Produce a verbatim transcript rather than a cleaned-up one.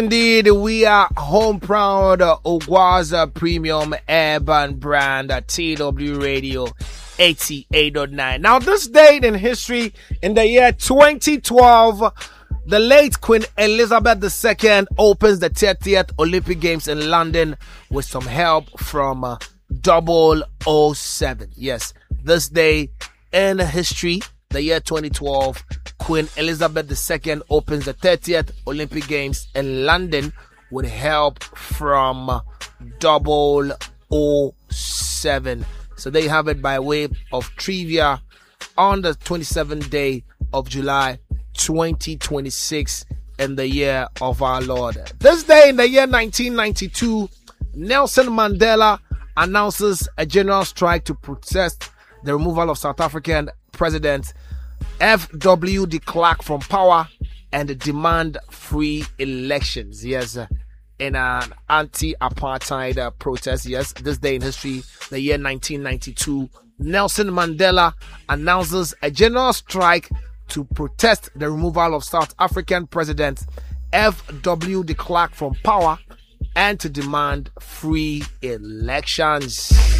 Indeed, we are home proud uh, Ogwaza Premium Urban Brand at T W Radio eighty-eight point nine. Now, this date in history, in the year twenty twelve, the late Queen Elizabeth the Second opens the thirtieth Olympic Games in London with some help from uh, double oh seven. Yes, this day in history, the year twenty twelve, Queen Elizabeth the Second opens the thirtieth Olympic Games in London with help from double oh seven. So they have it by way of trivia on the twenty-seventh day of July twenty twenty-six in the year of our Lord. This day in the year nineteen ninety-two, Nelson Mandela announces a general strike to protest the removal of South African President F W de Klerk from power and demand free elections. Yes, in an anti-apartheid uh, protest. Yes, this day in history, the year nineteen ninety-two, Nelson Mandela announces a general strike to protest the removal of South African President F W de Klerk from power and to demand free elections.